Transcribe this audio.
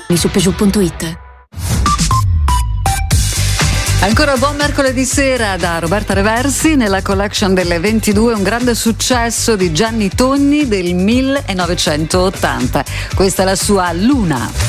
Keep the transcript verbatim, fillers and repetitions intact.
su Peugeot punto it. Ancora buon mercoledì sera da Roberta Reversi nella collection delle ventidue, un grande successo di Gianni Togni del millenovecentottanta. Questa è la sua Luna.